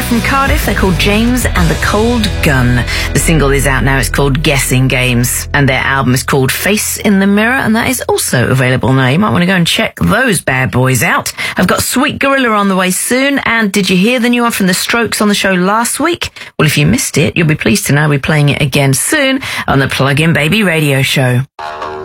from Cardiff. They're called James and the Cold Gun. The single is out now. It's called Guessing Games. And their album is called Face in the Mirror, and that is also available now. You might want to go and check those bad boys out. I've got Sweet Gorilla on the way soon. And did you hear the new one from The Strokes on the show last week? Well, if you missed it, you'll be pleased to know we're playing it again soon on the Plug-in Baby Radio Show.